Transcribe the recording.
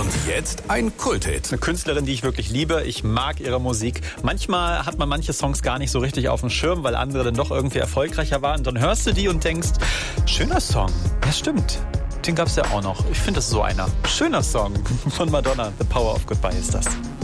Und jetzt ein Kulthit. Eine Künstlerin, die ich wirklich liebe. Ich mag ihre Musik. Manchmal hat man manche Songs gar nicht so richtig auf dem Schirm, weil andere dann doch irgendwie erfolgreicher waren. Und dann hörst du die und denkst, schöner Song. Ja, stimmt. Den gab's ja auch noch. Ich finde, das ist so einer. Schöner Song von Madonna. The Power of Goodbye ist das.